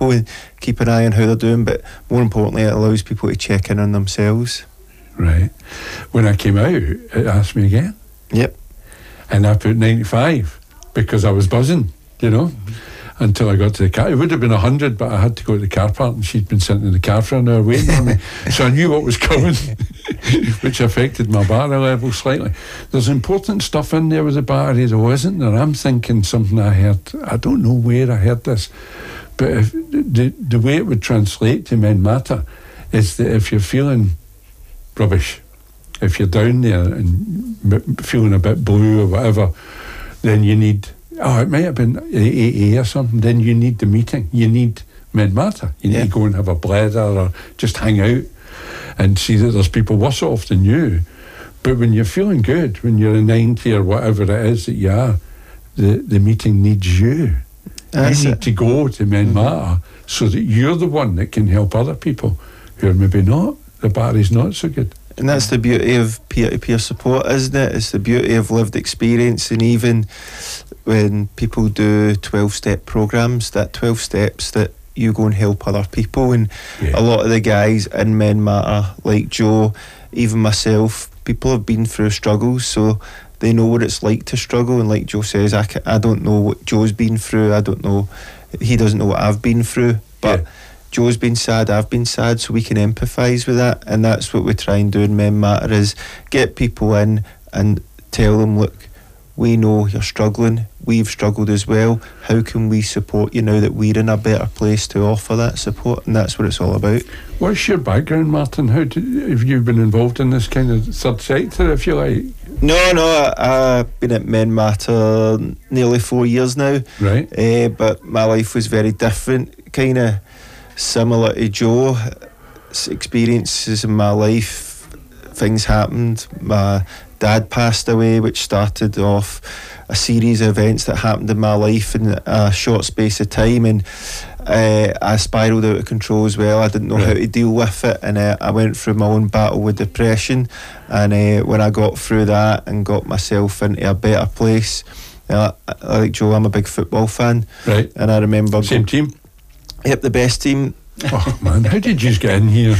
and keep an eye on how they're doing, but more importantly it allows people to check in on themselves. Right. When I came out, it asked me again. Yep. And I put 95 because I was buzzing, until I got to the car. It would have been 100, but I had to go to the car park, and she'd been sitting in the car for an hour waiting for me. So I knew what was coming, which affected my battery level slightly. There's important stuff in there with the battery, though, isn't there? I'm thinking something I heard. I don't know where I heard this, but if the way it would translate to Men Matter is that if you're feeling rubbish, if you're down there and feeling a bit blue or whatever, then you need, it might have been AA or something, then you need the meeting. You need Men Matter. You need to go and have a blether or just hang out and see that there's people worse off than you. But when you're feeling good, when you're a 90 or whatever it is that you are, the meeting needs you. You need to go to Men Matter so that you're the one that can help other people who are maybe not, the battery's not so good. And that's the beauty of peer-to-peer support, isn't it? It's the beauty of lived experience. And even when people do 12-step programs, that 12 steps that you go and help other people. And a lot of the guys in Men Matter, like Joe, even myself, people have been through struggles, so they know what it's like to struggle. And like Joe says, I don't know what Joe's been through. I don't know, he doesn't know what I've been through. But Joe's been sad, I've been sad, so we can empathise with that. And that's what we try and do in Men Matter, is get people in and tell them, look, we know you're struggling, we've struggled as well, how can we support you now that we're in a better place to offer that support? And that's what it's all about. What's your background, Martin? How have you been involved in this kind of third sector, if you like? No, I've been at Men Matter nearly 4 years now. Right. But my life was very different, kind of similar to Joe. Experiences in my life, things happened. My dad passed away, which started off a series of events that happened in my life in a short space of time, and I spiralled out of control as well. I didn't know how to deal with it, and I went through my own battle with depression. And when I got through that and got myself into a better place, like Joe, I'm a big football fan, right? And I remember same team. Yep, the best team. Oh man, how did you get in here?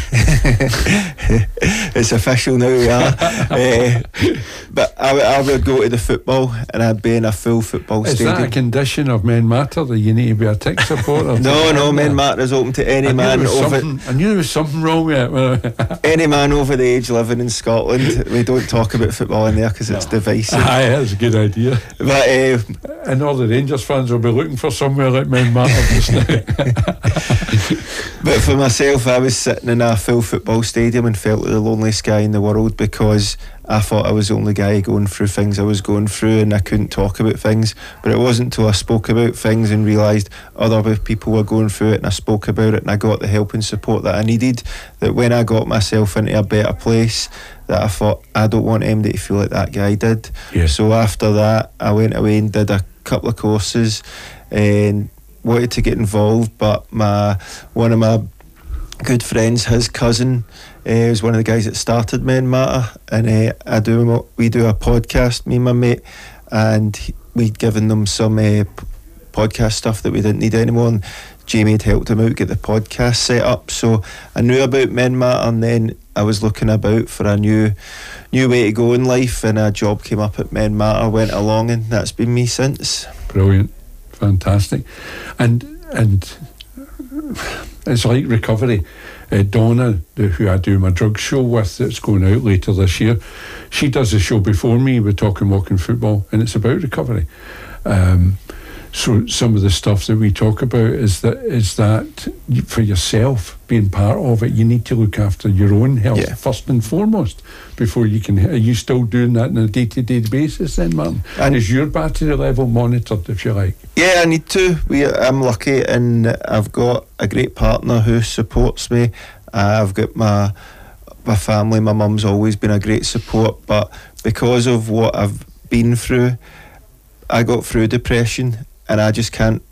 It's official now, we are. But I would go to the football, and I'd be in a full football stadium. Is that a condition of Men Matter, that you need to be a Tick supporter? No, Men Matter is open to any man over. I knew there was something wrong with it. Any man over the age living in Scotland. We don't talk about football in there because it's divisive. Aye, that's a good idea. But and all the Rangers fans will be looking for somewhere like Men Matter just now. But for myself, I was sitting in a full football stadium and felt like the loneliest guy in the world, because I thought I was the only guy going through things I was going through, and I couldn't talk about things. But it wasn't until I spoke about things and realised other people were going through it, and I spoke about it, and I got the help and support that I needed, that when I got myself into a better place, that I thought, I don't want MD to feel like that guy did. So after that, I went away and did a couple of courses and wanted to get involved, but one of my good friends, his cousin, was one of the guys that started Men Matter, and we do a podcast, me and my mate, and we'd given them some podcast stuff that we didn't need anymore, and Jamie had helped him out get the podcast set up. So I knew about Men Matter, and then I was looking about for a new way to go in life, and a job came up at Men Matter, went along, and that's been me since. Brilliant. Fantastic. And it's like recovery. Donna, who I do my drug show with, that's going out later this year, she does a show before me with Talking Walking Football, and it's about recovery. So some of the stuff that we talk about is that for yourself, being part of it, you need to look after your own health first and foremost before you can. Are you still doing that on a day-to-day basis then, Martin? And is your battery level monitored, if you like? Yeah, I need to. I'm lucky, and I've got a great partner who supports me. I've got my family. My mum's always been a great support, but because of what I've been through, I got through depression, and I just can't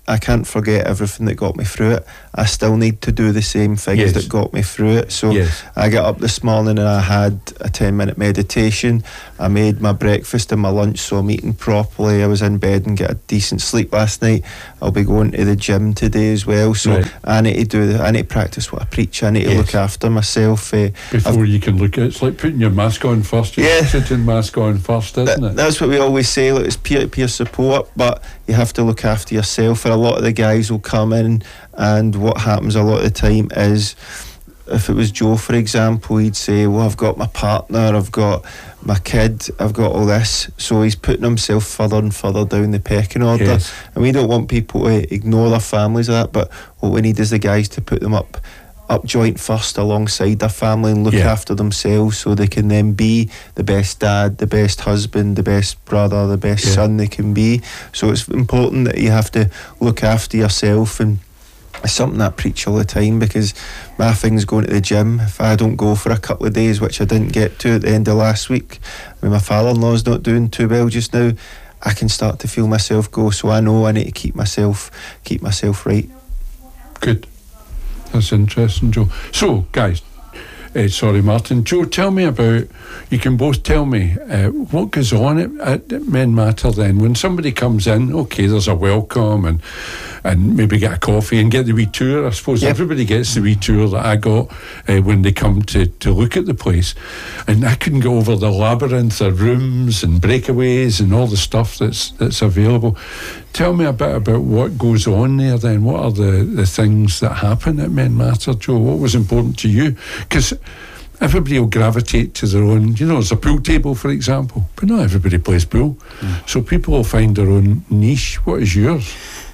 I can't forget everything that got me through it. I still need to do the same things that got me through it. So I got up this morning and I had a 10-minute meditation. I made my breakfast and my lunch, so I'm eating properly. I was in bed and get a decent sleep last night. I'll be going to the gym today as well. So I need to practice what I preach. I need to look after myself. Before you can look at it, it's like putting your mask on first. Putting mask on first, isn't it? That's what we always say. Like, it's peer-to-peer support, but you have to look after yourself. And a lot of the guys will come in, and what happens a lot of the time is, if it was Joe, for example, he'd say, well, I've got my partner, I've got my kid, I've got all this. So he's putting himself further and further down the pecking order. And we don't want people to ignore their families like that, but what we need is the guys to put them up joint first alongside their family and look after themselves, so they can then be the best dad, the best husband, the best brother, the best son they can be. So it's important that you have to look after yourself, and it's something that I preach all the time, because my thing's going to the gym. If I don't go for a couple of days, which I didn't get to at the end of last week, when my father-in-law's not doing too well just now, I can start to feel myself go. So I know I need to keep myself right. Good. That's interesting, Joe. So, guys, sorry, Martin. Joe, tell me about, you can both tell me what goes on at Men Matter then. When somebody comes in, okay, there's a welcome and maybe get a coffee and get the wee tour. I suppose everybody gets the wee tour that I got when they come to look at the place. And I couldn't go over the labyrinth of rooms and breakaways and all the stuff that's available. Tell me a bit about what goes on there then. What are the things that happen at Men Matter, Joe? What was important to you? Because everybody will gravitate to their own, there's a pool table, for example, but not everybody plays pool. So people will find their own niche. What is yours?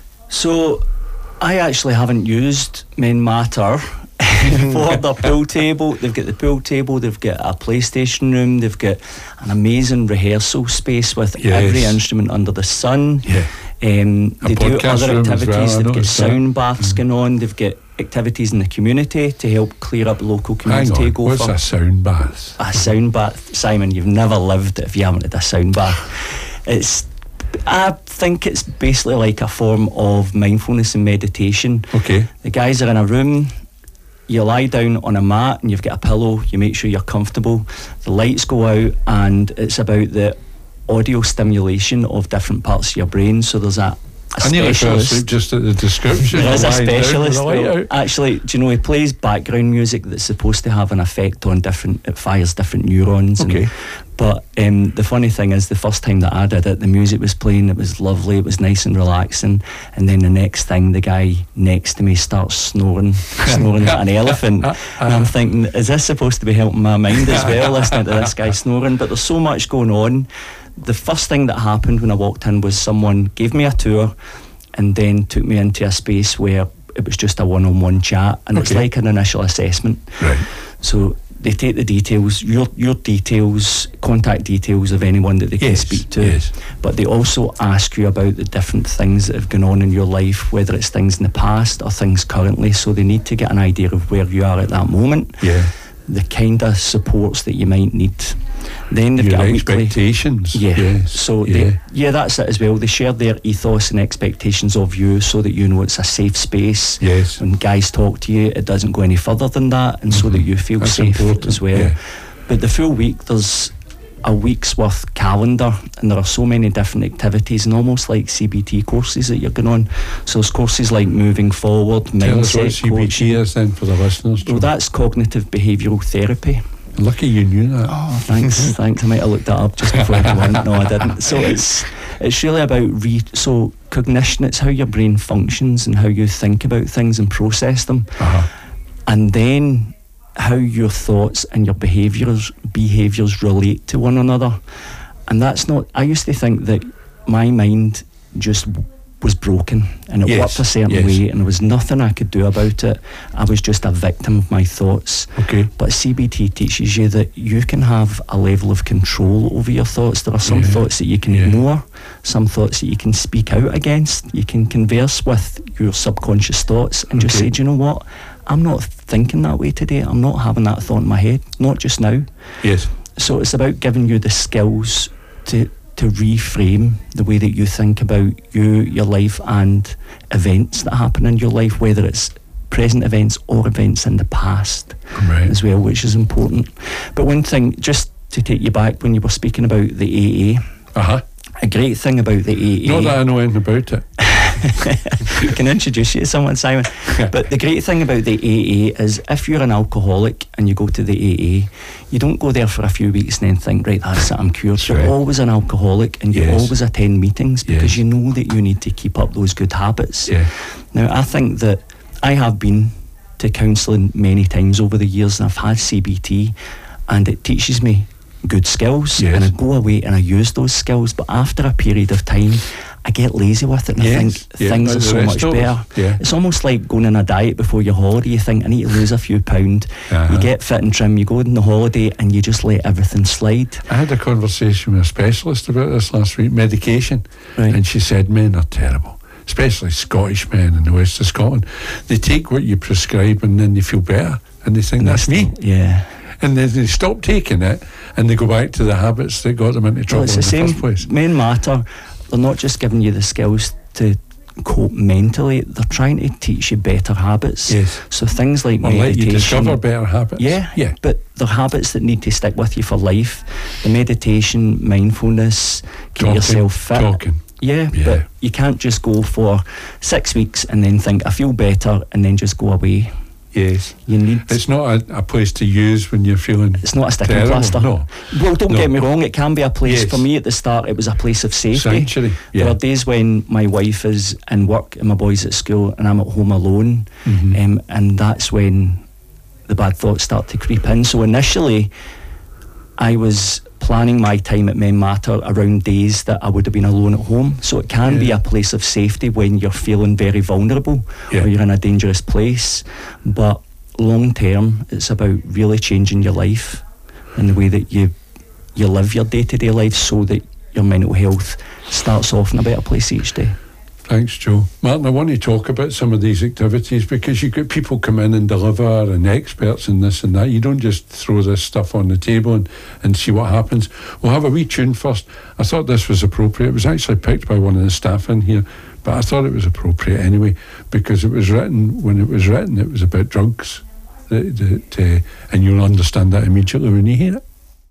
So I actually haven't used Men Matter for the pool table. They've got the pool table, they've got a PlayStation room, they've got an amazing rehearsal space with every instrument under the sun. They do other activities. They've got sound baths going on. They've got activities in the community to help clear up local community Hang on, takeover. what's a sound bath? A sound bath, Simon, you've never lived if you haven't had a sound bath. I think it's basically like a form of mindfulness and meditation. Okay. The guys are in a room, you lie down on a mat and you've got a pillow, you make sure you're comfortable, the lights go out, and it's about the audio stimulation of different parts of your brain. So there's a specialist. Just at the description. There is a specialist. Actually, do you know, he plays background music that's supposed to have an effect on it fires different neurons. Okay. But the funny thing is, the first time that I did it, the music was playing, it was lovely, it was nice and relaxing, and then the next thing, the guy next to me starts snoring like an elephant, and I'm thinking, is this supposed to be helping my mind as well, listening to this guy snoring? But there's so much going on. The first thing that happened when I walked in was someone gave me a tour and then took me into a space where it was just a one-on-one chat, and it's like an initial assessment. Right. So they take the details, your details, contact details of anyone that they can speak to, but they also ask you about the different things that have gone on in your life, whether it's things in the past or things currently. So they need to get an idea of where you are at that moment, the kind of supports that you might need. Then they've got a weekly expectations. So that's it as well. They share their ethos and expectations of you, so that you know it's a safe space. When guys talk to you, it doesn't go any further than that, and so that you feel that's safe important as well. But the full week, there's a week's worth calendar, and there are so many different activities, and almost like CBT courses that you're going on. So there's courses like Moving Forward, Mindset Coaching. CBT is then for the listeners. Well, that's cognitive behavioural therapy. Lucky you knew that. Oh, thanks. I might have looked that up just before I came on. No, I didn't. So it's really about cognition. It's how your brain functions and how you think about things and process them, and then how your thoughts and your behaviours relate to one another. And that's not. I used to think that my mind just was broken and it worked a certain way, and there was nothing I could do about it. I was just a victim of my thoughts. But CBT teaches you that you can have a level of control over your thoughts. There are some thoughts that you can ignore, some thoughts that you can speak out against. You can converse with your subconscious thoughts and just say, do you know what, I'm not thinking that way today, I'm not having that thought in my head, not just now. So it's about giving you the skills to to reframe the way that you think about you, your life, and events that happen in your life, whether it's present events or events in the past as well, which is important. But one thing, just to take you back when you were speaking about the AA, a great thing about the AA... Not that I know anything about it. I can introduce you to someone, Simon. But the great thing about the AA is if you're an alcoholic and you go to the AA, you don't go there for a few weeks and then think, right, that's it, I'm cured. You're always an alcoholic, and you always attend meetings because you know that you need to keep up those good habits. Now, I think that I have been to counselling many times over the years, and I've had CBT, and it teaches me good skills, and I go away and I use those skills, but after a period of time I get lazy with it, and I think things are so much better. It's almost like going on a diet before your holiday. You think, I need to lose a few pound. You get fit and trim, you go on the holiday and you just let everything slide. I had a conversation with a specialist about this last week, medication, and she said men are terrible, especially Scottish men in the west of Scotland. They take what you prescribe and then they feel better, and they think that's me. And then they stop taking it and they go back to the habits that got them into trouble in the first place. Men matter. They're not just giving you the skills to cope mentally, they're trying to teach you better habits. So things like meditation, let you discover better habits. But they're habits that need to stick with you for life. The meditation, mindfulness, keep yourself fit. But you can't just go for 6 weeks and then think I feel better and then just go away. You need. It's not a place to use when you're feeling. It's not a sticking plaster. No. Well, don't get me wrong. It can be a place. For me, at the start, it was a place of safety. Sanctuary. There are days when my wife is in work and my boy's at school, and I'm at home alone, and that's when the bad thoughts start to creep in. So initially, I was planning my time at Men Matter around days that I would have been alone at home. So it can be a place of safety when you're feeling very vulnerable or you're in a dangerous place. But long term, it's about really changing your life and the way that you live your day-to-day life so that your mental health starts off in a better place each day. Thanks, Joe. Martin, I want to talk about some of these activities because you get people come in and deliver and experts in this and that. You don't just throw this stuff on the table and see what happens. We'll have a wee tune first. I thought this was appropriate. It was actually picked by one of the staff in here, but I thought it was appropriate anyway because it was written, when it was written, it was about drugs. And you'll understand that immediately when you hear it.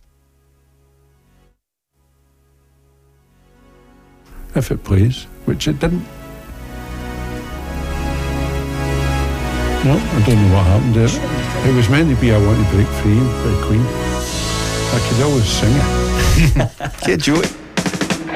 If it plays, which it didn't. No, I don't know what happened there. It was meant to be I Want to Break Free by Queen. I could always sing it. Get Joe.